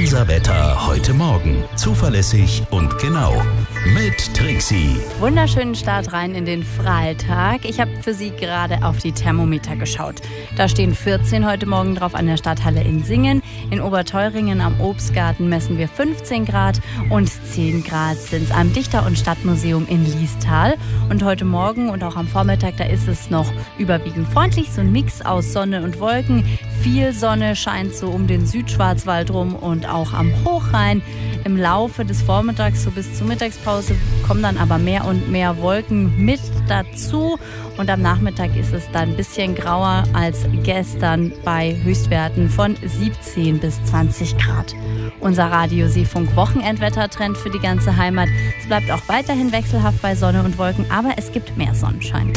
Unser Wetter heute Morgen. Zuverlässig und genau. Mit Trixie. Wunderschönen Start rein in den Freitag. Ich habe für Sie gerade auf die Thermometer geschaut. Da stehen 14 heute Morgen drauf an der Stadthalle in Singen. In Oberteuringen am Obstgarten messen wir 15 Grad und 10 Grad sind es am Dichter- und Stadtmuseum in Liestal. Und heute Morgen und auch am Vormittag, da ist es noch überwiegend freundlich. So ein Mix aus Sonne und Wolken. Viel Sonne scheint so um den Südschwarzwald rum und auch am Hochrhein. Im Laufe des Vormittags, so bis zur Mittagspause, kommen dann aber mehr und mehr Wolken mit dazu. Und am Nachmittag ist es dann ein bisschen grauer als gestern bei Höchstwerten von 17 bis 20 Grad. Unser Radio-Seefunk-Wochenendwettertrend für die ganze Heimat. Es bleibt auch weiterhin wechselhaft bei Sonne und Wolken, aber es gibt mehr Sonnenschein.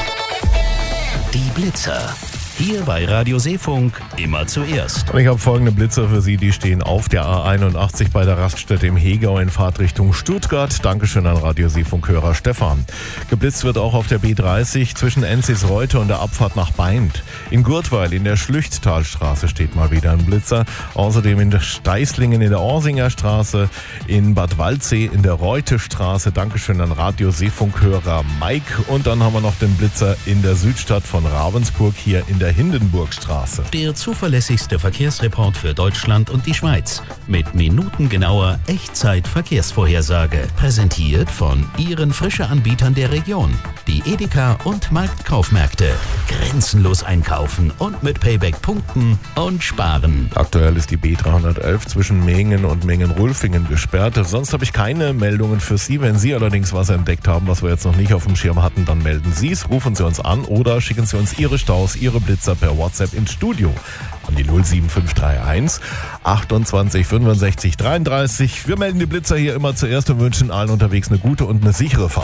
Die Blitzer. Hier bei Radio Seefunk immer zuerst. Und ich habe folgende Blitzer für Sie, die stehen auf der A81 bei der Raststätte im Hegau in Fahrtrichtung Stuttgart. Dankeschön an Radio Seefunk-Hörer Stefan. Geblitzt wird auch auf der B30 zwischen Enzisreuth und der Abfahrt nach Beint. In Gurtweil in der Schlüchttalstraße steht mal wieder ein Blitzer. Außerdem in der Steißlingen in der Orsinger Straße, in Bad Waldsee in der Reutestraße. Dankeschön an Radio Seefunk-Hörer Mike. Und dann haben wir noch den Blitzer in der Südstadt von Ravensburg hier in der Hindenburgstraße. Der zuverlässigste Verkehrsreport für Deutschland und die Schweiz. Mit minutengenauer Echtzeit-Verkehrsvorhersage. Präsentiert von Ihren Frische-Anbietern der Region. Die Edeka und Marktkaufmärkte. Grenzenlos einkaufen und mit Payback punkten und sparen. Aktuell ist die B311 zwischen Mehingen und Mengen-Rulfingen gesperrt. Sonst habe ich keine Meldungen für Sie. Wenn Sie allerdings was entdeckt haben, was wir jetzt noch nicht auf dem Schirm hatten, dann melden Sie es, rufen Sie uns an oder schicken Sie uns Ihre Staus, Ihre Blitzer per WhatsApp ins Studio an die 07531 28 65 33. Wir melden die Blitzer hier immer zuerst und wünschen allen unterwegs eine gute und eine sichere Fahrt.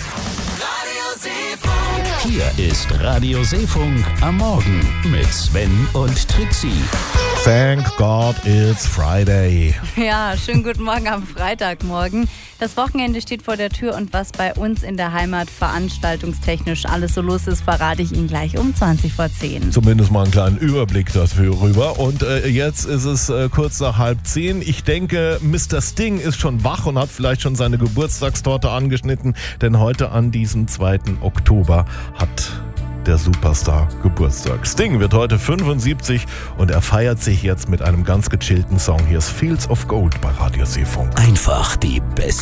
Hier ist Radio Seefunk am Morgen mit Sven und Trixie. Thank God it's Friday. Ja, schönen guten Morgen am Freitagmorgen. Das Wochenende steht vor der Tür und was bei uns in der Heimat veranstaltungstechnisch alles so los ist, verrate ich Ihnen gleich um 20 vor 10. Zumindest mal einen kleinen Überblick dafür rüber. Und jetzt ist es kurz nach 9:30. Ich denke, Mr. Sting ist schon wach und hat vielleicht schon seine Geburtstagstorte angeschnitten, denn heute an diesem 2. Oktober hat der Superstar Geburtstag. Sting wird heute 75 und er feiert sich jetzt mit einem ganz gechillten Song. Hier ist Fields of Gold bei Radio Seefunk. Einfach die beste